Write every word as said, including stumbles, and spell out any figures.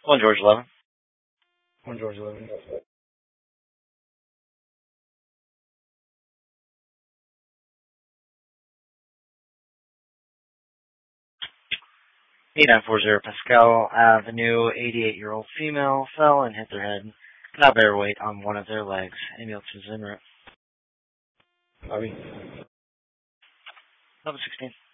One George eleven. One George eleven. eight nine four zero Pascal Avenue. eighty-eight-year-old female fell and hit their head. Not bear weight on one of their legs. Ambulance is en route. Bobby. Level sixteen.